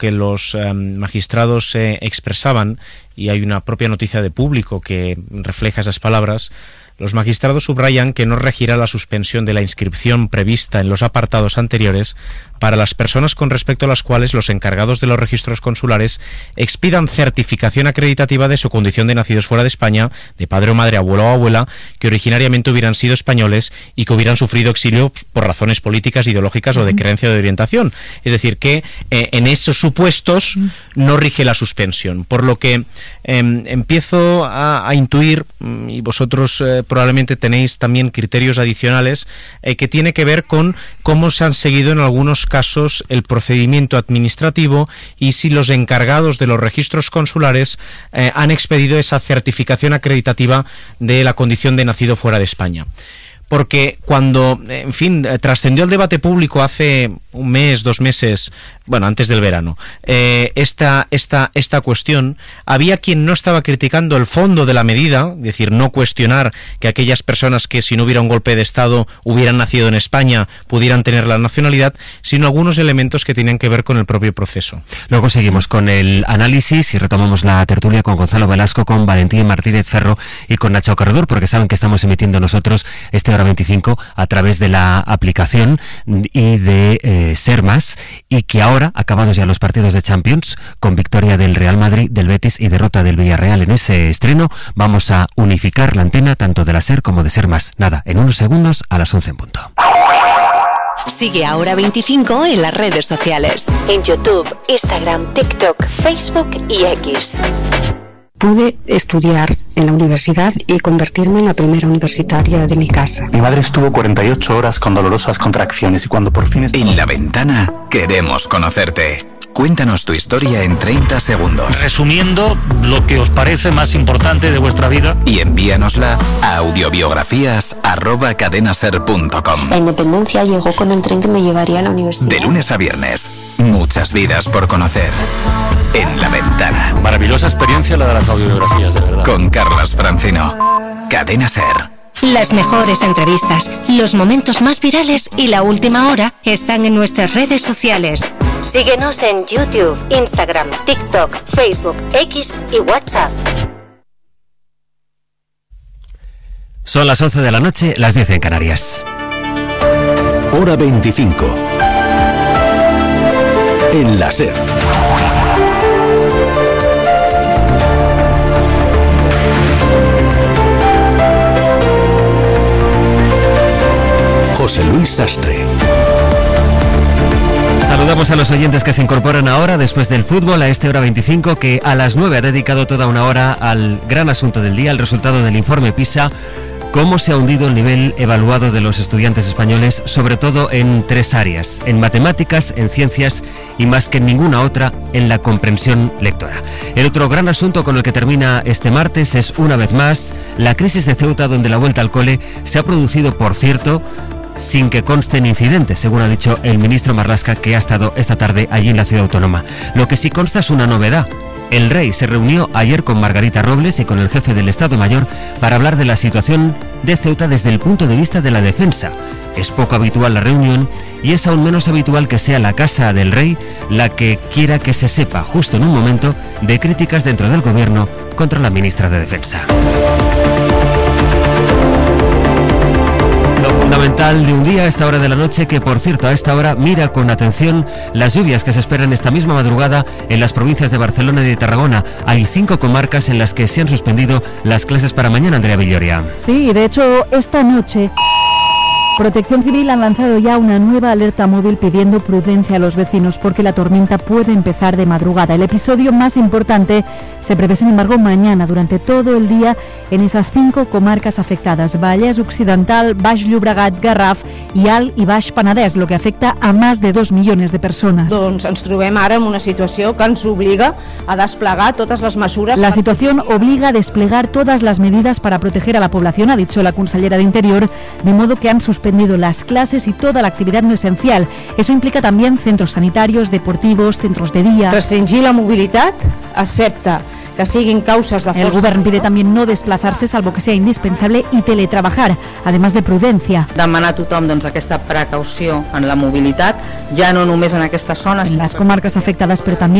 que los magistrados expresaban, y hay una propia noticia de Público que refleja esas palabras, los magistrados subrayan que no regirá la suspensión de la inscripción prevista en los apartados anteriores para las personas con respecto a las cuales los encargados de los registros consulares expidan certificación acreditativa de su condición de nacidos fuera de España, de padre o madre, abuelo o abuela, que originariamente hubieran sido españoles y que hubieran sufrido exilio por razones políticas, ideológicas o de creencia o de orientación. Es decir, que en esos supuestos no rige la suspensión. Por lo que empiezo a intuir, y vosotros probablemente tenéis también criterios adicionales, que tiene que ver con cómo se han seguido en algunos casos el procedimiento administrativo y si los encargados de los registros consulares han expedido esa certificación acreditativa de la condición de nacido fuera de España. Porque cuando, en fin, trascendió el debate público hace un mes, 2 meses, bueno, antes del verano, esta cuestión, había quien no estaba criticando el fondo de la medida, es decir, no cuestionar que aquellas personas que si no hubiera un golpe de Estado hubieran nacido en España pudieran tener la nacionalidad, sino algunos elementos que tenían que ver con el propio proceso. Luego seguimos con el análisis y retomamos la tertulia con Gonzalo Velasco, con Valentín Martínez Ferro y con Nacho Corredor, porque saben que estamos emitiendo nosotros Hora 25 a través de la aplicación y de Ser Más, y que ahora, acabados ya los partidos de Champions, con victoria del Real Madrid, del Betis y derrota del Villarreal en ese estreno, vamos a unificar la antena tanto de la Ser como de Ser Más. Nada, en unos segundos a las 11 en punto. Sigue a Hora 25 en las redes sociales, en YouTube, Instagram, TikTok, Facebook y X. Pude estudiar en la universidad y convertirme en la primera universitaria de mi casa. Mi madre estuvo 48 horas con dolorosas contracciones y cuando por fin... En La Ventana queremos conocerte. Cuéntanos tu historia en 30 segundos. Resumiendo lo que os parece más importante de vuestra vida. Y envíanosla a audiobiografías@cadenaser.com. La independencia llegó con el tren que me llevaría a la universidad. De lunes a viernes, muchas vidas por conocer. En La Ventana. Maravillosa experiencia la de las audiobiografías, de verdad. Con Carlas Francino. Cadena Ser. Las mejores entrevistas, los momentos más virales y la última hora están en nuestras redes sociales. Síguenos en YouTube, Instagram, TikTok, Facebook, X y WhatsApp. Son las 11 de la noche, las 10 en Canarias. Hora 25. En la Ser. José Luis Sastre. Saludamos a los oyentes que se incorporan ahora después del fútbol a Hora 25, que a las 9 ha dedicado toda una hora al gran asunto del día, el resultado del informe PISA, cómo se ha hundido el nivel evaluado de los estudiantes españoles, sobre todo en 3 áreas, en matemáticas, en ciencias y más que en ninguna otra, en la comprensión lectora. El otro gran asunto con el que termina este martes es, una vez más, la crisis de Ceuta, donde la vuelta al cole se ha producido, por cierto, sin que consten incidentes, según ha dicho el ministro Marlaska, que ha estado esta tarde allí en la ciudad autónoma. Lo que sí consta es una novedad. El rey se reunió ayer con Margarita Robles y con el jefe del Estado Mayor para hablar de la situación de Ceuta desde el punto de vista de la defensa. Es poco habitual la reunión y es aún menos habitual que sea la casa del rey la que quiera que se sepa, justo en un momento de críticas dentro del gobierno contra la ministra de Defensa. Lo fundamental de un día a esta hora de la noche, que por cierto a esta hora mira con atención las lluvias que se esperan esta misma madrugada en las provincias de Barcelona y de Tarragona. Hay 5 comarcas en las que se han suspendido las clases para mañana, Andrea Villoria. Sí, de hecho esta noche Protección Civil ha lanzado ya una nueva alerta móvil pidiendo prudencia a los vecinos porque la tormenta puede empezar de madrugada. El episodio más importante se prevé, sin embargo, mañana durante todo el día en esas 5 comarcas afectadas: Vallès Occidental, Baix Llobregat, Garraf i Alt i Baix Penedès, lo que afecta a más de 2 millones de personas. Doncs ens trobem ara en una situació que ens obliga a desplegar todas las mesures. La situación obliga a desplegar todas las medidas para proteger a la población, ha dicho la consellera de Interior, de modo que han suspendido las clases y toda la actividad no esencial. Eso implica también centros sanitarios, deportivos, centros de día. Restringir la mobilitat, excepte que siguin causes de força. El Govern pide también no desplazarse salvo que sea indispensable y teletrabajar, además de prudencia. Demanar a tothom aquesta precaució en la mobilitat, ja no només en aquestes zones. En las comarcas afectadas, pero también